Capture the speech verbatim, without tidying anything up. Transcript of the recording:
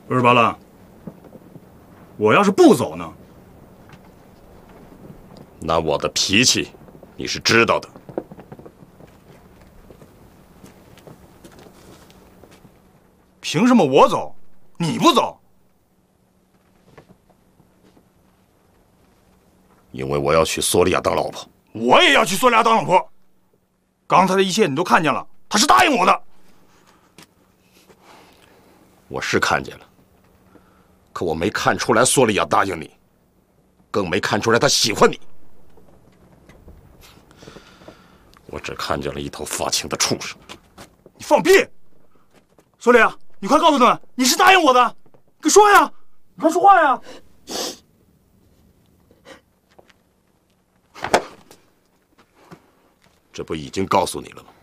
二十八郎，我要是不走呢？ 那我的脾气你是知道的。 凭什么我走，你不走？ 因为我要娶索利亚当老婆。 我也要娶索利亚当老婆。刚才的一切你都看见了，他是答应我的。 我是看见了，可我没看出来索利亚答应你，更没看出来他喜欢你。我只看见了一头发情的畜生。 你放屁！索利亚，你快告诉他们，你是答应我的，快说呀！你快说话呀！ 这不已经告诉你了吗？